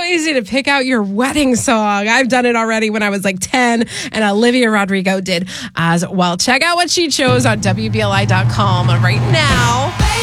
easy to pick out your wedding song. I've done it already when I was like 10, and Olivia Rodrigo did as well. Check out what she chose on WBLI.com right now.